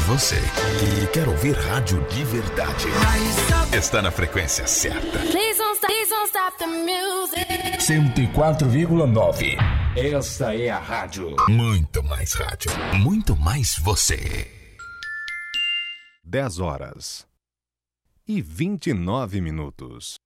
Você que quer ouvir rádio de verdade está na frequência certa. 104,9. Esta é a rádio. Muito mais rádio. Muito mais você. 10 horas e 29 minutos.